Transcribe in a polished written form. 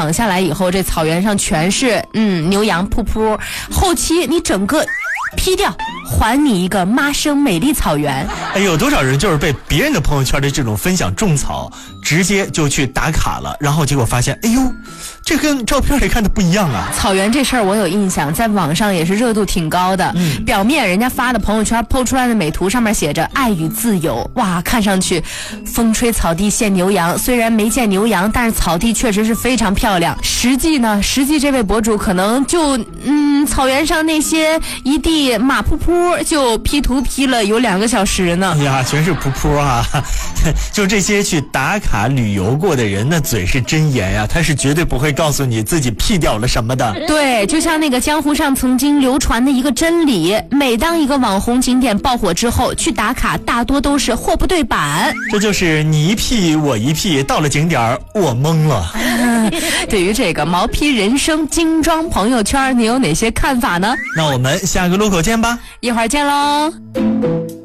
躺下来以后，这草原上全是牛羊噗噗，后期你整个劈掉，还你一个妈生美丽草原。 有多少人就是被别人的朋友圈的这种分享种草，直接就去打卡了，然后结果发现，哎呦，这跟照片里看的不一样啊！ 草原这事儿我有印象，在网上也是热度挺高的。表面人家发的朋友圈 po 出来的美图上面写着爱与自由，哇，看上去风吹草低见牛羊，虽然没见牛羊，但是草地确实是非常漂亮。实际这位博主可能就草原上那些一地马噗噗就 P 图 P 了有2个小时呢。 哎呀，全是噗噗啊！就这些去打卡旅游过的人，那嘴是真严呀，他是绝对不会告诉你自己 P 掉了什么的。 对，就像那个江湖上曾经流传的一个真理，每当一个网红景点爆火之后，去打卡大多都是货不对版。 这就是你一 P 我一 P， 到了景点我懵了。 对于这个毛坯人生精装朋友圈，你有哪些看法呢？ 那我们下个路口见吧， 一会儿见喽。